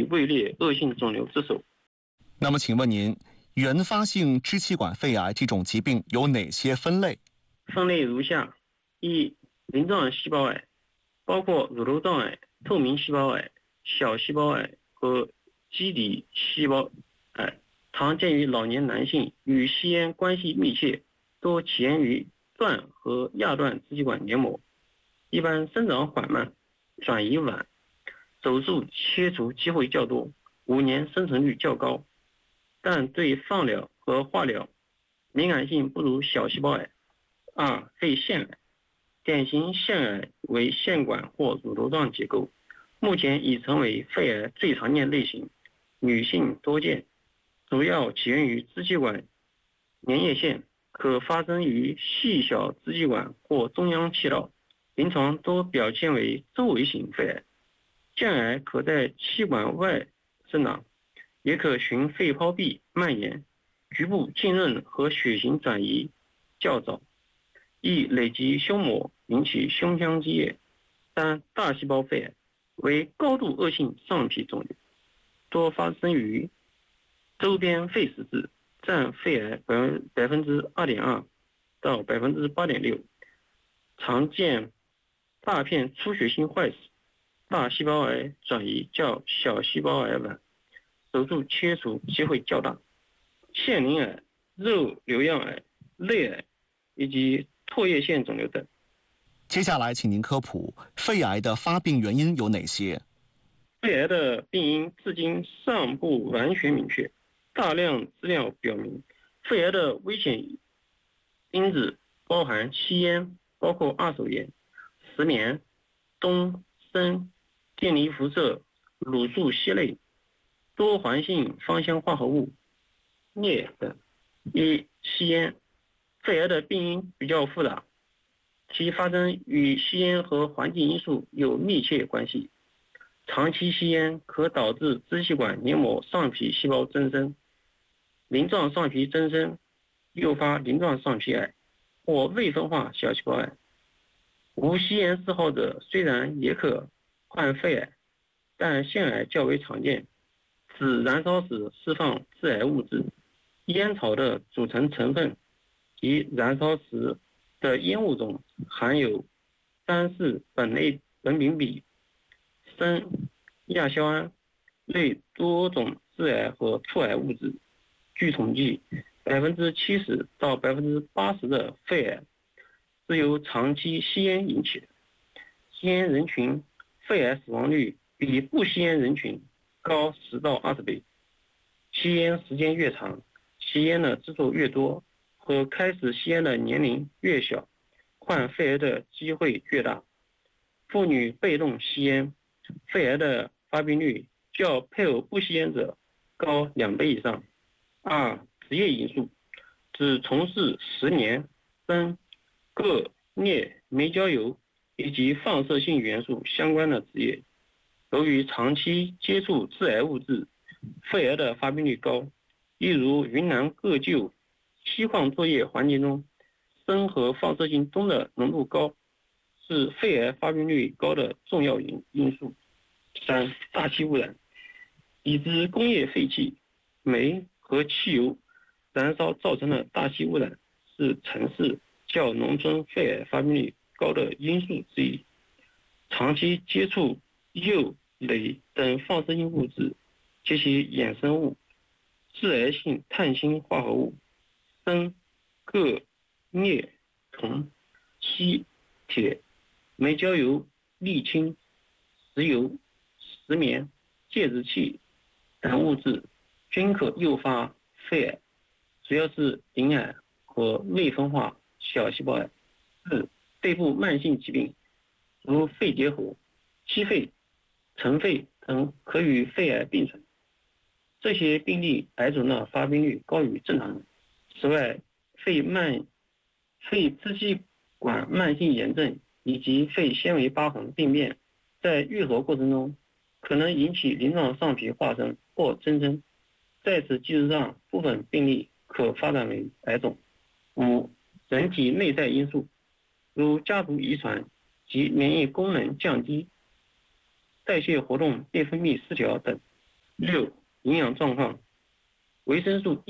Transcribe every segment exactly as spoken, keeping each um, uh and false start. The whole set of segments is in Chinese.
位列恶性肿瘤之首。 那么请问您，原发性支气管肺癌这种疾病有哪些分类？ 分类如下：一、鳞状细胞癌，包括乳头状癌、透明细胞癌、小细胞癌和基底细胞癌，常见于老年男性，与吸烟关系密切，多起源于段和亚段支气管黏膜，一般生长缓慢，转移晚，手术切除机会较多，五年生存率较高，但对放疗和化疗敏感性不如小细胞癌。二、肺腺癌，典型腺癌为腺管或乳头状结构，目前已成为肺癌最常见类型，女性多见，主要起源于支气管粘液腺，可发生于细小支气管或中央气道，临床多表现为周围型肺癌。腺癌可在气管外生长，也可循肺泡壁蔓延，局部浸润和血型转移较早，易累积胸膜，引起胸腔积液。三、大细胞肺癌为高度恶性上皮肿瘤，多发生于周边肺实质，占肺癌百分之二点二到百分之八点六，常见大片出血性坏死，大细胞癌转移较小细胞癌晚，手术切除机会较大。腺鳞癌、肉瘤样癌、类癌以及唾液腺肿瘤等。 接下来，请您科普肺癌的发病原因有哪些？ 肺癌的病因至今尚不完全明确，大量资料表明，肺癌的危险因子包含吸烟，包括二手烟、石棉、氡、砷、电离辐射、卤素烯类、多环性芳香化合物、镍等。一、吸烟，肺癌的病因比较复杂，其发生与吸烟和环境因素有密切关系。长期吸烟可导致支气管黏膜上皮细胞增生，鳞状上皮增生，诱发鳞状上皮癌或未分化小细胞癌。无吸烟嗜好者虽然也可患肺癌，但腺癌较为常见。指燃烧时释放致癌物质，烟草的组成成分及燃烧时的烟雾中含有三四苯类苯丙芘、砷、亚硝胺类多种致癌和促癌物质。据统计，百分之七十到百分之八十的肺癌是由长期吸烟引起的。吸烟人群肺癌死亡率比不吸烟人群高十到二十倍。吸烟时间越长，吸烟的次数越多，和开始吸烟的年龄越小，患肺癌的机会越大。妇女被动吸烟，肺癌的发病率较配偶不吸烟者高两倍以上。二、职业因素，指从事石棉、砷、铬、镍、煤焦油以及放射性元素相关的职业，由于长期接触致癌物质，肺癌的发病率高。例如云南各旧锡矿作业环境中，砷和放射性氡的浓度高，是肺癌发病率高的重要因因素。三、大气污染，已知工业废气、煤和汽油燃烧造成的大气污染是城市较农村肺癌发病率高的因素之一。长期接触铀、镭等放射性物质及其衍生物、致癌性碳氢化合物、砷、铬、镍、铜、锡、铁、煤焦油、沥青、石油、石棉、介质器等物质均可诱发肺癌，主要是鳞癌和未分化小细胞癌。四、肺部慢性疾病，如肺结核、息肺、尘肺等可与肺癌并存，这些病例癌种的发病率高于正常人。此外，肺慢、肺支气管慢性炎症以及肺纤维疤痕病变，在愈合过程中可能引起鳞状上皮化生或增生，在此基础上，部分病例可发展为癌种。五、人体内在因素，如家族遗传及免疫功能降低、代谢活动内分泌失调等， 六、营养状况，维生素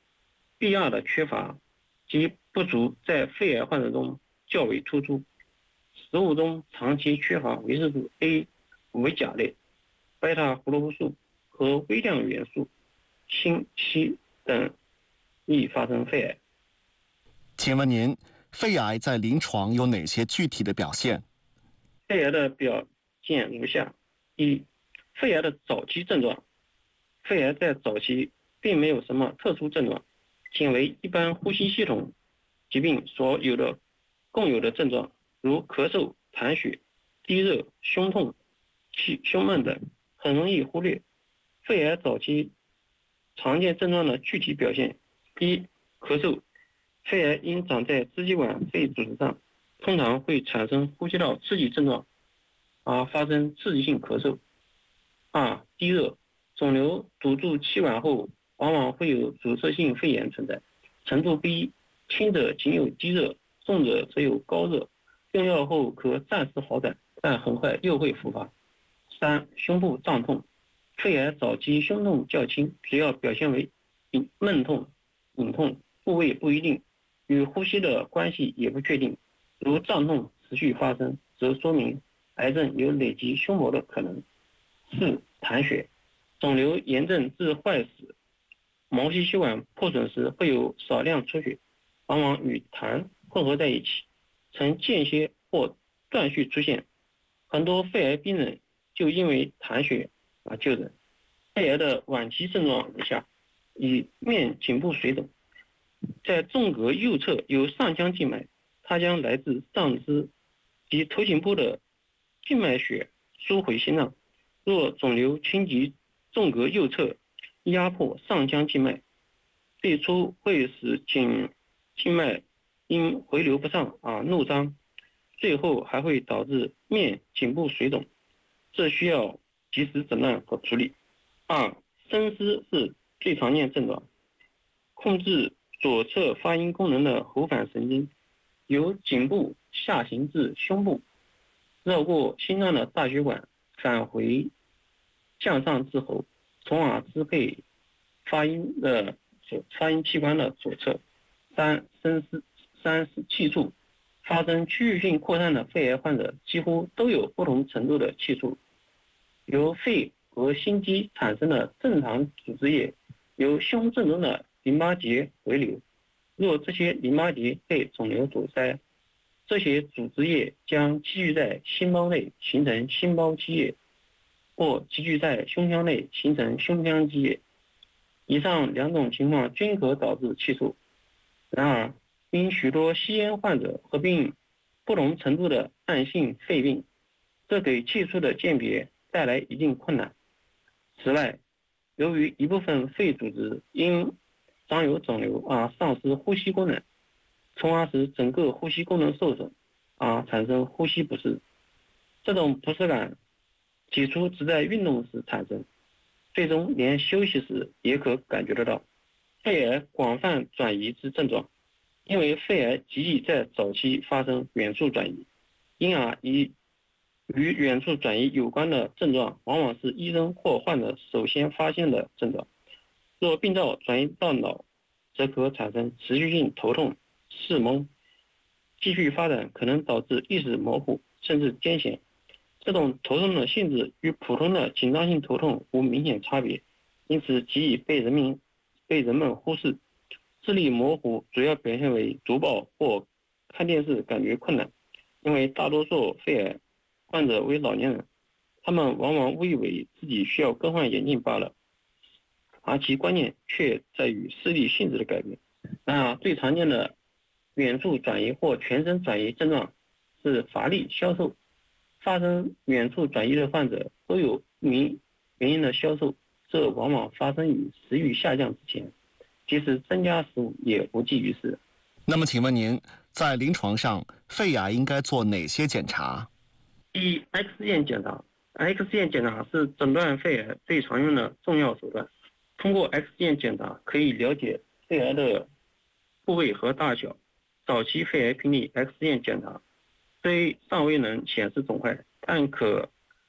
E、B 二的缺乏及不足在肺癌患者中较为突出。食物中长期缺乏维生素 A、五甲类、贝塔胡萝卜素和微量元素锌、硒等，易发生肺癌。 请问您，肺癌在临床有哪些具体的表现？ 肺癌的表现如下：一、肺癌的早期症状。肺癌在早期并没有什么特殊症状，仅为一般呼吸系统疾病所有的共有的症状，如咳嗽、痰血、低热、胸痛、气胸闷等，很容易忽略。肺癌早期常见症状的具体表现：一、咳嗽。肺癌因长在支气管肺组织上，通常会产生呼吸道刺激症状，而发生刺激性咳嗽。二、低热。肿瘤堵住气管后，往往会有阻塞性肺炎存在，程度不一，轻者仅有低热，重者则有高热，用药后可暂时好转，但很快又会复发。三、胸部胀痛。肺癌早期胸痛较轻，主要表现为闷痛、隐痛，部位不一定，与呼吸的关系也不确定。如胀痛持续发生，则说明癌症有累积胸膜的可能。四、痰血。肿瘤炎症至坏死，毛细血管破损时会有少量出血，往往与痰混合在一起，呈间歇或断续出现。很多肺癌病人就因为痰血而就诊。肺癌的晚期症状如下：以面颈部水肿，在纵隔右侧有上腔静脉，它将来自上肢及头颈部的静脉血输回心脏。若肿瘤侵及纵隔右侧，压迫上腔静脉，最初会使颈静脉因回流不上而怒张，最后还会导致面颈部水肿，这需要及时诊断和处理。二、声嘶是最常见症状，控制左侧发音功能的喉返神经由颈部下行至胸部，绕过心脏的大血管返回向上至喉，从而支配发音的发音器官的左侧。三、声嘶三是气促。发生区域性扩散的肺癌患者几乎都有不同程度的气促。由肺和心肌产生的正常组织液由胸正中的淋巴结回流，若这些淋巴结被肿瘤阻塞，这些组织液将积聚在心包内形成心包积液，或积聚在胸腔内形成胸腔积液。以上两种情况均可导致气促。然而，因许多吸烟患者合并不同程度的慢性肺病，这给气促的鉴别带来一定困难。此外，由于一部分肺组织因长有肿瘤而丧失呼吸功能，从而使整个呼吸功能受损，而产生呼吸不适。这种不适感起初只在运动时产生，最终连休息时也可感觉得到。肺癌广泛转移之症状。因为肺癌极易在早期发生远处转移，因而与与远处转移有关的症状往往是医生或患者首先发现的症状。若病灶转移到脑，则可产生持续性头痛、视懵，继续发展可能导致意识模糊甚至癫痫。这种头痛的性质与普通的紧张性头痛无明显差别，因此极易被人民被人们忽视。视力模糊主要表现为读报或看电视感觉困难，因为大多数肺癌患者为老年人，他们往往误以为自己需要更换眼镜罢了，而其关键却在于视力性质的改变。然而，最常见的远处转移或全身转移症状是乏力、消瘦。发生远处转移的患者都有不明原因的消瘦，这往往发生于食欲下降之前。即使增加食物也无济于事。 那么请问您，在临床上肺癌应该做哪些检查？ 一、X 线检查。X 线检查是诊断肺癌最常用的重要手段。通过 X 线检查可以了解肺癌的部位和大小。早期肺癌病例 X 线检查虽尚未能显示肿块，但可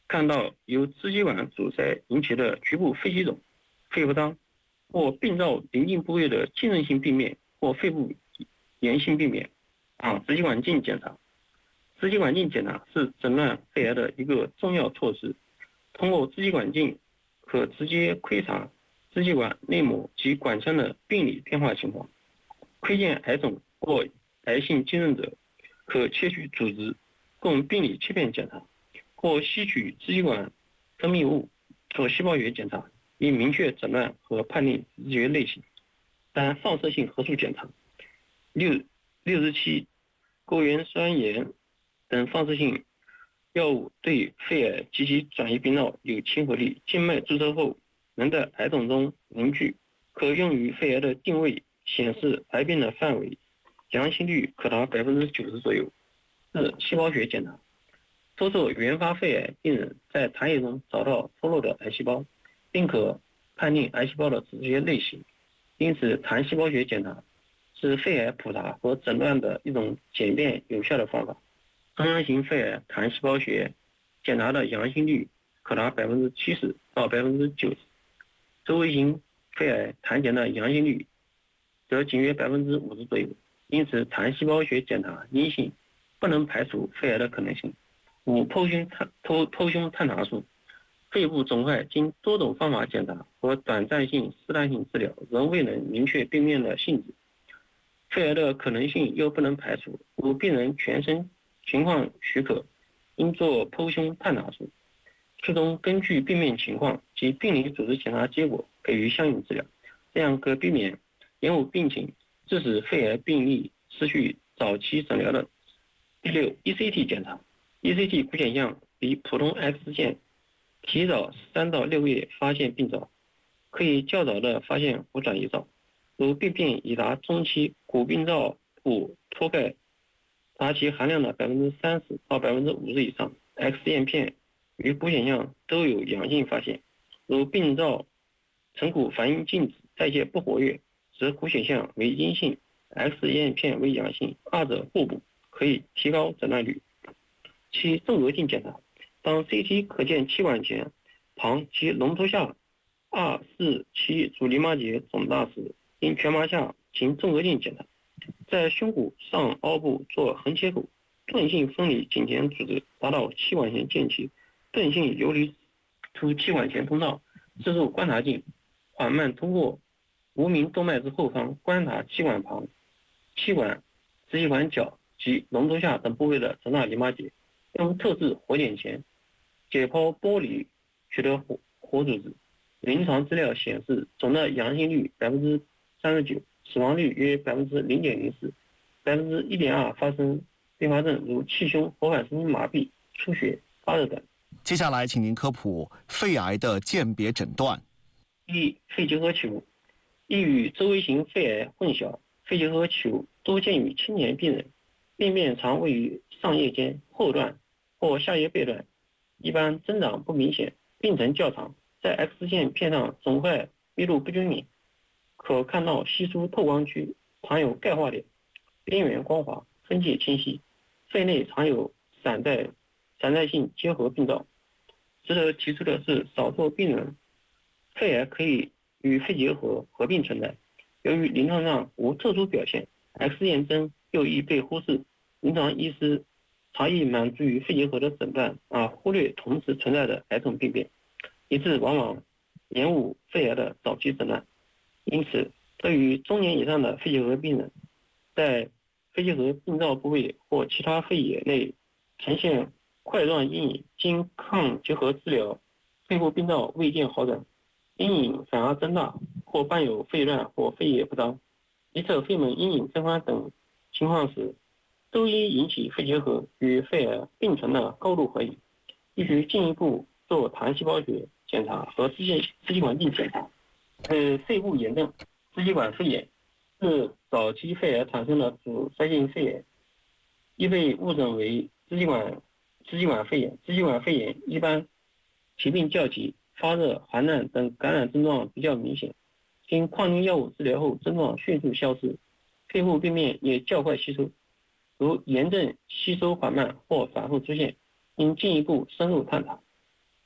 看到由支气管阻塞引起的局部肺气肿、肺不张或病灶临近部位的浸润性病变或肺部炎性病变，啊，支气管镜检查。支气管镜检查是诊断肺癌的一个重要措施。通过支气管镜可直接窥察支气管内膜及管腔的病理变化情况，窥见癌肿或癌性浸润者，可切取组织供病理切片检查，或吸取支气管分泌物做细胞学检查，以明确诊断和判定直觉类型。三、放射性核素检查，六六十七钩原酸盐等放射性药物对肺癌及其转移病灶有亲和力，静脉注射后能在癌肿中凝聚，可用于肺癌的定位，显示癌变的范围，阳性率可达百分之九十左右。四、细胞学检查，搜索原发肺癌病人在痰液中找到脱落的癌细胞，并可判定癌细胞的直接类型。因此，痰细胞学检查是肺癌普查和诊断的一种简便有效的方法。中央型肺癌痰细胞学检查的阳性率可达百分之七十到百分之九十，周围型肺癌痰检的阳性率则仅约百分之五十左右。因此，痰细胞学检查阴性不能排除肺癌的可能性。五、剖胸探剖剖胸探查术，肺部肿块经多种方法检查和短暂性试探性治疗，仍未能明确病变的性质，肺癌的可能性又不能排除。如病人全身情况许可，应做剖胸探查术，最终根据病变情况及病理组织检查结果给予相应治疗，这样可避免延误病情，致使肺癌病例失去早期诊疗的。第六 ，E C T 检查 ，E C T 骨显像比普通 X 线提早三到六个月发现病灶，可以较早的发现骨转移灶，如病变已达中期，骨病灶部脱钙达其含量的百分之三十到百分之五十以上 ，X 验片与骨显像都有阳性发现。如病灶成骨反应静止，代谢不活跃，则骨显像为阴性 ，X 验片为阳性，二者互补，可以提高诊断率。七、纵隔镜检查，当 C T 可见气管前旁及龙头下二四七主淋巴结肿大时，应全麻下行纵隔镜检查。在胸骨上凹部做横切口，钝性分离颈前组织达到气管前间期，钝性游离出气管前通道，置入观察镜，缓慢通过无名动脉之后方观察气管旁、气管、支气管角及龙头下等部位的肿大淋巴结，用特制活检钳解剖剥离取得活活组织。临床资料显示，肿的阳性率百分之三十九，死亡率约百分之零点零四，百分之一点二发生并发症如气胸、活反神经麻痹、出血、发热等。 接下来，请您科普肺癌的鉴别诊断。 一、肺结核球，易与周围型肺癌混淆。肺结核球多见于青年病人，病变常位于上叶尖后段或下叶背段，一般增长不明显，病程较长。在 X 线片上肿块密度不均匀，可看到稀疏透光区，常有钙化点，边缘光滑，分界清晰。肺内常有散在散在性结核病灶。值得提出的是，少数病人肺癌可以与肺结核合并存在。由于临床上无特殊表现， X 验证又易被忽视，临床医师常易满足于肺结核的诊断，而忽略同时存在的癌症病变，以致往往延误肺癌的早期诊断。因此，对于中年以上的肺结核病人，在肺结核病灶部位或其他肺野内呈现块状阴影，经抗结核治疗，肺部病灶未见好转，阴影反而增大，或伴有肺乱或肺叶不张，一侧肺门阴影增宽等情况时，都应引起肺结核与肺癌并存的高度怀疑，必须进一步做痰细胞学检查和支气支气管镜检查。呃，肺部炎症，支气管肺炎是早期肺癌产生的阻塞性肺炎，易被误诊为支气管支气管肺炎。支气管肺炎一般起病较急，发热、寒战等感染症状比较明显，经抗菌药物治疗后症状迅速消失，肺部病变也较快吸收。如炎症吸收缓慢或反复出现，应进一步深入探查。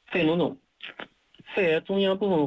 肺脓肿，肺癌中央部分